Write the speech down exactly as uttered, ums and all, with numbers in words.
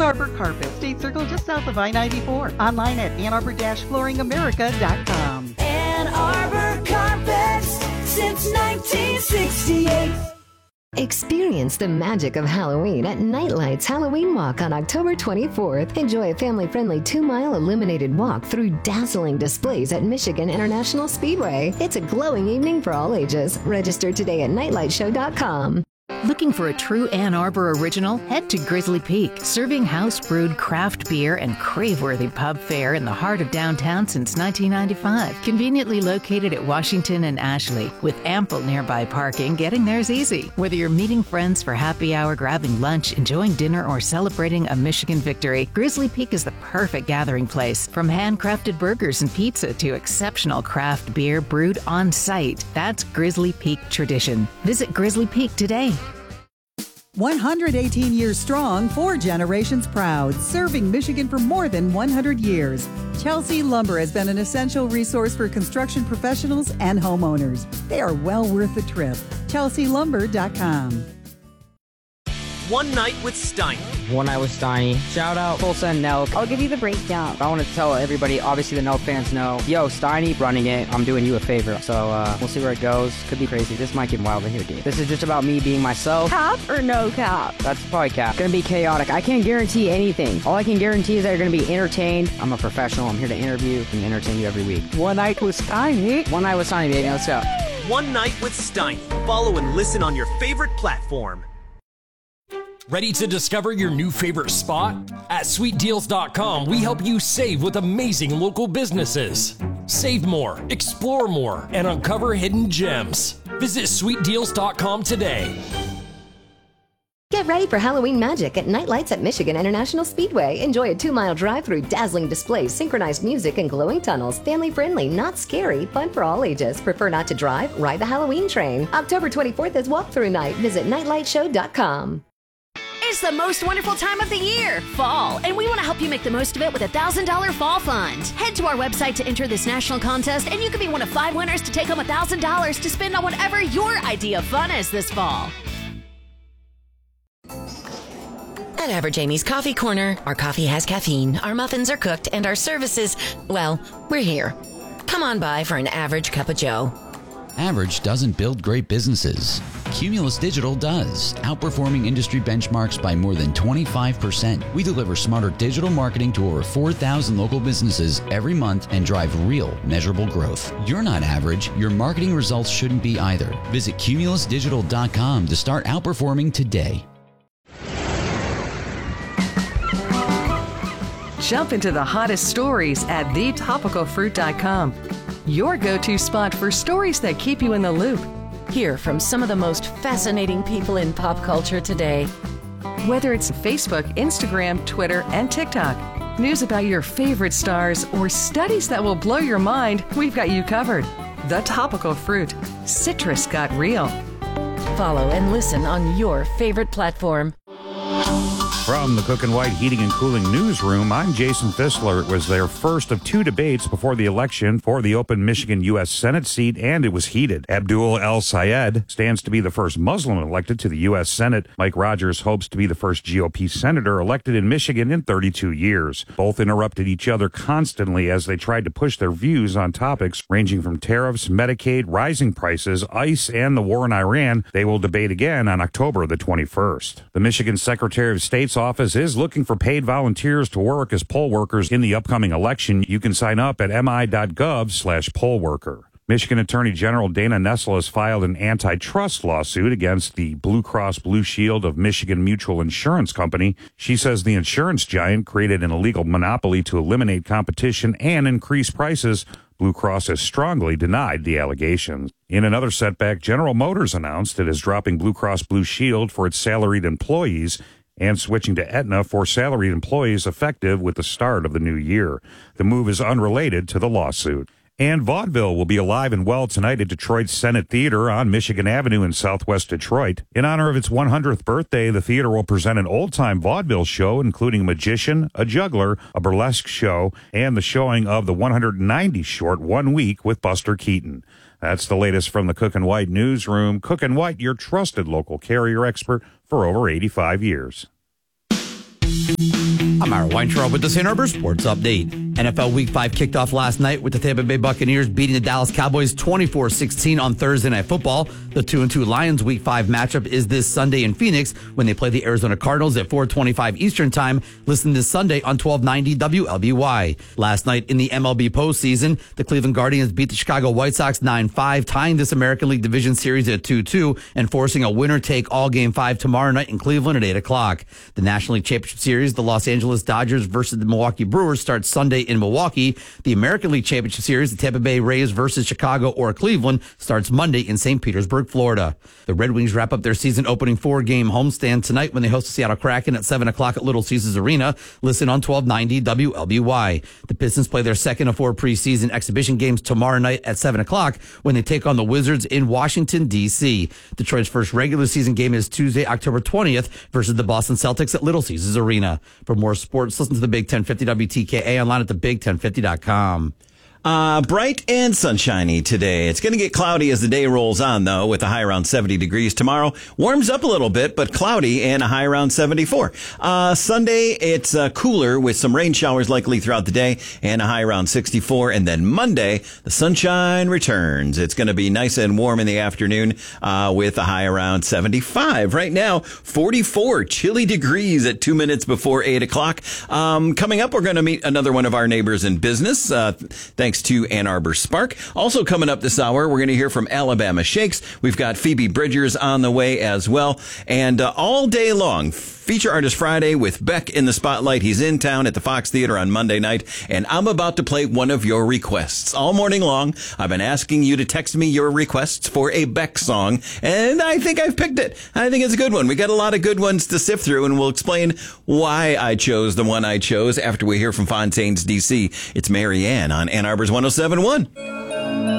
Arbor Carpet, State Circle just south of I ninety-four. Online at ann arbor dash flooring america dot com. Ann Arbor Carpets, since nineteen sixty-eight. Experience the magic of Halloween at Nightlight's Halloween Walk on October twenty-fourth. Enjoy a family-friendly two-mile illuminated walk through dazzling displays at Michigan International Speedway. It's a glowing evening for all ages. Register today at nightlight show dot com. Looking for a true Ann Arbor original? Head to Grizzly Peak, serving house-brewed craft beer and crave-worthy pub fare in the heart of downtown since nineteen ninety-five. Conveniently located at Washington and Ashley, with ample nearby parking, getting there's easy. Whether you're meeting friends for happy hour, grabbing lunch, enjoying dinner, or celebrating a Michigan victory, Grizzly Peak is the perfect gathering place. From handcrafted burgers and pizza to exceptional craft beer brewed on site, that's Grizzly Peak tradition. Visit Grizzly Peak today. one hundred eighteen years strong, four generations proud, serving Michigan for more than one hundred years. Chelsea Lumber has been an essential resource for construction professionals and homeowners. They are well worth the trip. chelsea lumber dot com. One Night with Steiny. One Night with Steiny. Shout out Full Send Nelk. I'll give you the breakdown. I want to tell everybody, obviously the Nelk fans know, yo, Steiny running it, I'm doing you a favor. So uh, we'll see where it goes. Could be crazy. This might get wild in here, dude. This is just about me being myself. Cap or no cap? That's probably cap. Gonna be chaotic. I can't guarantee anything. All I can guarantee is that you're gonna be entertained. I'm a professional. I'm here to interview and entertain you every week. One Night with Steiny. One Night with Steiny, baby. Let's go. One Night with Steiny. Follow and listen on your favorite platform. Ready to discover your new favorite spot? At sweet deals dot com, we help you save with amazing local businesses. Save more, explore more, and uncover hidden gems. Visit sweet deals dot com today. Get ready for Halloween magic at Nightlights at Michigan International Speedway. Enjoy a two-mile drive through dazzling displays, synchronized music, and glowing tunnels. Family-friendly, not scary, fun for all ages. Prefer not to drive? Ride the Halloween train. October twenty-fourth is walkthrough night. Visit nightlight show dot com. It's the most wonderful time of the year, fall, and we want to help you make the most of it with a one thousand dollars Fall Fund. Head to our website to enter this national contest, and you can be one of five winners to take home one thousand dollars to spend on whatever your idea of fun is this fall. At Average Amy's Coffee Corner, our coffee has caffeine, our muffins are cooked, and our services, well, we're here. Come on by for an average cup of joe. Average doesn't build great businesses. Cumulus Digital does, outperforming industry benchmarks by more than twenty-five percent. We deliver smarter digital marketing to over four thousand local businesses every month and drive real, measurable growth. You're not average. Your marketing results shouldn't be either. Visit cumulus digital dot com to start outperforming today. Jump into the hottest stories at the topical fruit dot com. Your go-to spot for stories that keep you in the loop. Hear from some of the most fascinating people in pop culture today. Whether it's Facebook, Instagram, Twitter, and TikTok, news about your favorite stars, or studies that will blow your mind, we've got you covered. The Topical Fruit. Citrus got real. Follow and listen on your favorite platform. From the Cook and White Heating and Cooling Newsroom, I'm Jason Fissler. It was their first of two debates before the election for the open Michigan U S Senate seat, and it was heated. Abdul El-Sayed stands to be the first Muslim elected to the U S Senate. Mike Rogers hopes to be the first G O P senator elected in Michigan in thirty-two years. Both interrupted each other constantly as they tried to push their views on topics ranging from tariffs, Medicaid, rising prices, ICE, and the war in Iran. They will debate again on October the twenty-first. The Michigan Secretary of State's office is looking for paid volunteers to work as poll workers in the upcoming election. You can sign up at mi.gov slash poll worker. Michigan Attorney General Dana Nessel has filed an antitrust lawsuit against the Blue Cross Blue Shield of Michigan Mutual Insurance Company. She says the insurance giant created an illegal monopoly to eliminate competition and increase prices. Blue Cross has strongly denied the allegations. In another setback, General Motors announced it is dropping Blue Cross Blue Shield for its salaried employees and switching to Aetna for salaried employees effective with the start of the new year. The move is unrelated to the lawsuit. And vaudeville will be alive and well tonight at Detroit's Senate Theater on Michigan Avenue in southwest Detroit. In honor of its one hundredth birthday, the theater will present an old-time vaudeville show, including a magician, a juggler, a burlesque show, and the showing of the one hundred ninety short One Week with Buster Keaton. That's the latest from the Cook and White Newsroom. Cook and White, your trusted local carrier expert for over eighty-five years. I'm Ira Weintraub with the Saint Arbor Sports Update. N F L Week five kicked off last night with the Tampa Bay Buccaneers beating the Dallas Cowboys twenty-four sixteen on Thursday Night Football. The two and two Lions Week five matchup is this Sunday in Phoenix when they play the Arizona Cardinals at four twenty-five Eastern Time. Listen this Sunday on twelve ninety W L B Y. Last night in the M L B postseason, the Cleveland Guardians beat the Chicago White Sox nine five, tying this American League Division Series at two two and forcing a winner-take-all Game five tomorrow night in Cleveland at eight o'clock. The National League Championship Series, the Los Angeles Dodgers versus the Milwaukee Brewers, starts Sunday in Milwaukee. The American League Championship Series, the Tampa Bay Rays versus Chicago or Cleveland, starts Monday in Saint Petersburg, Florida. The Red Wings wrap up their season opening four-game homestand tonight when they host the Seattle Kraken at seven o'clock at Little Caesars Arena. Listen on twelve ninety W L B Y. The Pistons play their second of four preseason exhibition games tomorrow night at seven o'clock when they take on the Wizards in Washington, D C. Detroit's first regular season game is Tuesday, October twentieth versus the Boston Celtics at Little Caesars Arena. For more sports, listen to the Big ten fifty W T K A online at the big ten fifty dot com. Uh, bright and sunshiny today. It's going to get cloudy as the day rolls on, though, with a high around seventy degrees. Tomorrow warms up a little bit, but cloudy and a high around seventy-four. Uh, Sunday, it's uh, cooler with some rain showers likely throughout the day and a high around sixty-four. And then Monday, the sunshine returns. It's going to be nice and warm in the afternoon uh, with a high around seventy-five. Right now, forty-four chilly degrees at two minutes before eight o'clock. Um, coming up, we're going to meet another one of our neighbors in business. Uh, thanks to Ann Arbor Spark. Also coming up this hour, we're going to hear from Alabama Shakes. We've got Phoebe Bridgers on the way as well. And uh, all day long, Feature Artist Friday with Beck in the spotlight. He's in town at the Fox Theater on Monday night, and I'm about to play one of your requests. All morning long, I've been asking you to text me your requests for a Beck song, and I think I've picked it. I think it's a good one. We got a lot of good ones to sift through, and we'll explain why I chose the one I chose after we hear from Fontaine's D C. It's Mary Ann on Ann Arbor's one oh seven point one.